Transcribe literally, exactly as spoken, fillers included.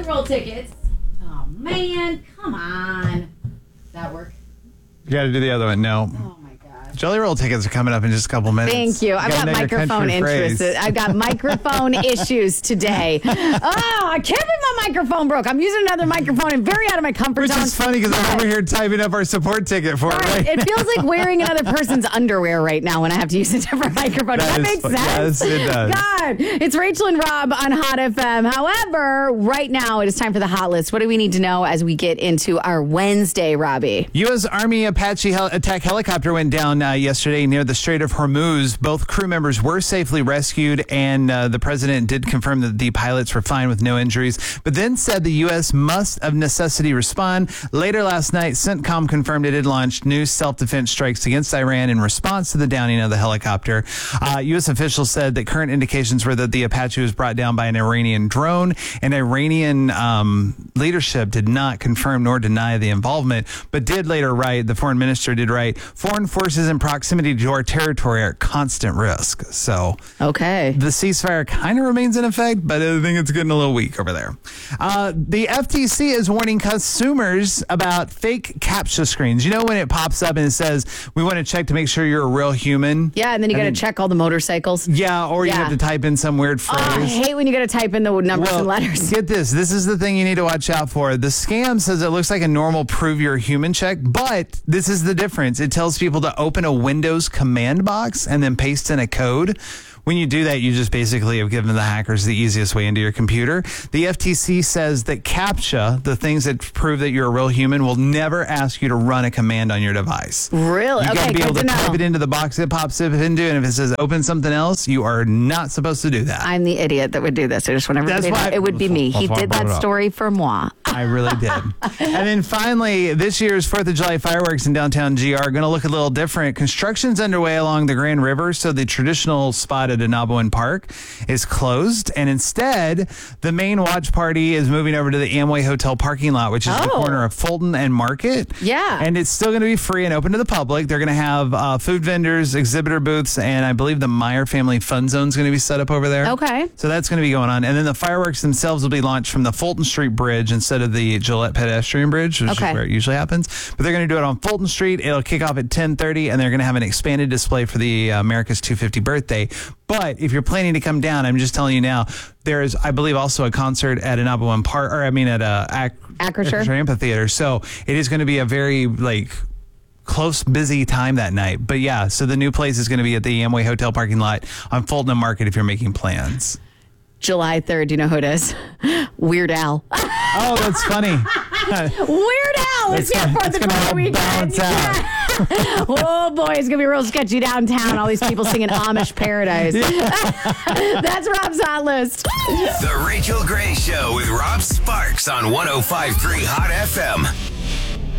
Roll tickets. Oh, man. Come on. Does that work? You got to do the other one. No. Oh, my God. Jelly Roll tickets are coming up in just a couple minutes. Thank you. I've got microphone issues. I've got microphone issues today. Oh, I can't believe my microphone broke. I'm using another microphone and very out of my comfort Which zone. Which is funny because I'm over here typing up our support ticket for it. Right? It feels like wearing another person's underwear right now when I have to use a different microphone. Does that, that make sense? Yes, it does. God, it's Rachel and Rob on Hot F M. However, right now it is time for the hot list. What do we need to know as we get into our Wednesday, Robbie? U S. Army Apache hel- attack helicopter went down uh, yesterday near the Strait of Hormuz. Both crew members were safely rescued, and uh, the president did confirm that the pilots were fine with no injuries, but then said the U S must of necessity respond. Later last night, CENTCOM confirmed it had launched new self-defense strikes against Iran in response to the downing of the helicopter. Uh, U S officials said that current indications were that the Apache was brought down by an Iranian drone, and Iranian um, leadership did not confirm nor deny the involvement, but did later write, the foreign minister did write, foreign forces in proximity to our territory are at constant risk. So okay, the ceasefire kind of remains in effect, but I think it's getting a little weak over there. Uh, the F T C is warning consumers about fake CAPTCHA screens. You know when it pops up and it says, we want to check to make sure you're a real human? Yeah, and then you got to check all the motorcycles. Yeah, or yeah. you have to type in some weird phrase. Oh, I hate when you got to type in the numbers well, and letters. Get this. This is the thing you need to watch out for. The scam says it looks like a normal prove you're human check, but this is the difference. It tells people to open a Windows command box and then paste in a code. When you do that, you just basically have given the hackers the easiest way into your computer. The F T C says that CAPTCHA, the things that prove that you're a real human, will never ask you to run a command on your device. Really? You okay, got to be able to, to type know. it into the box it pops up into, and if it says open something else, you are not supposed to do that. I'm the idiot that would do this. I just want everybody to know it would be me. He did that story for moi. I really did. And then finally, this year's fourth of July fireworks in downtown G R are going to look a little different. Construction's underway along the Grand River, so the traditional spot at Anabawan Park is closed, and instead the main watch party is moving over to the Amway Hotel parking lot, which is oh. the corner of Fulton and Market. Yeah. And it's still going to be free and open to the public. They're going to have uh, food vendors, exhibitor booths, and I believe the Meyer Family Fun Zone is going to be set up over there. Okay. So that's going to be going on. And then the fireworks themselves will be launched from the Fulton Street Bridge instead of the Gillette Pedestrian Bridge, which okay. is where it usually happens. But they're going to do it on Fulton Street. It'll kick off at ten thirty, and they're going to have an expanded display for the uh, America's two hundred fiftieth birthday. But if you're planning to come down, I'm just telling you now, there is, I believe, also a concert at Anabawan Park, or I mean at a Ac- Acrisure Amphitheater. So it is going to be a very like close, busy time that night. But yeah, so the new place is going to be at the Amway Hotel parking lot on Fulton and Market if you're making plans. July third, do you know who it is? Weird Al. Oh, that's funny. Weird Al is here for the July weekend. Yeah. Oh boy, it's gonna be real sketchy downtown. All these people singing Amish Paradise. That's Rob's hot list. The Rachel Gray Show with Rob Sparks on one oh five point three Hot F M.